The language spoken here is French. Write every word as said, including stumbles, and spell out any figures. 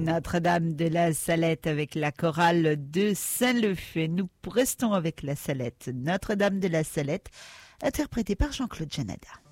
Notre-Dame de la Salette avec la chorale de Saint-Leu. Et nous restons avec la Salette. Notre-Dame de la Salette, interprétée par Jean-Claude Janada.